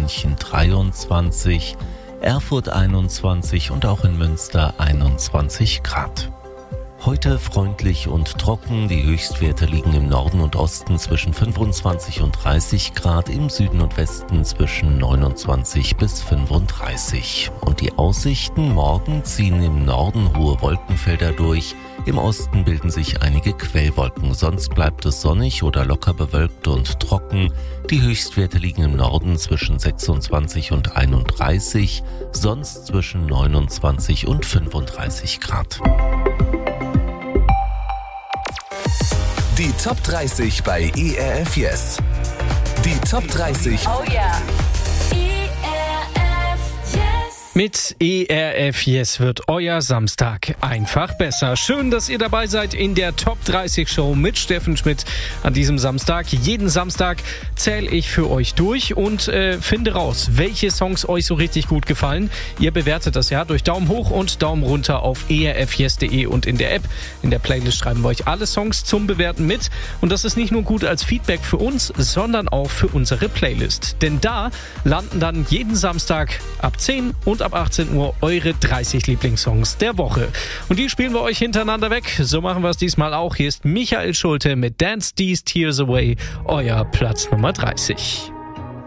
München 23, Erfurt 21 und auch in Münster 21 Grad. Heute freundlich und trocken, die Höchstwerte liegen im Norden und Osten zwischen 25 und 30 Grad, im Süden und Westen zwischen 29 bis 35. Und die Aussichten: morgen ziehen im Norden hohe Wolkenfelder durch, im Osten bilden sich einige Quellwolken, sonst bleibt es sonnig oder locker bewölkt und trocken. Die Höchstwerte liegen im Norden zwischen 26 und 31, sonst zwischen 29 und 35 Grad. Die Top 30 bei ERF Yes. Die Top 30 Oh yeah. ERF Yes. Mit ERF Yes wird euer Samstag einfach besser. Schön, dass ihr dabei seid in der Top 30 Show mit Steffen Schmidt an diesem Samstag. Jeden Samstag zähle ich für euch durch und finde raus, welche Songs euch so richtig gut gefallen. Ihr bewertet das ja durch Daumen hoch und Daumen runter auf erfyes.de und in der App. In der Playlist schreiben wir euch alle Songs zum Bewerten mit. Und das ist nicht nur gut als Feedback für uns, sondern auch für unsere Playlist. Denn da landen dann jeden Samstag ab 10 und ab 18 Uhr eure 30 Lieblingssongs der Woche. Und die spielen wir euch hintereinander weg. So machen wir es diesmal auch. Hier ist Michael Schulte mit Dance These Tears Away, euer Platz Nummer 30.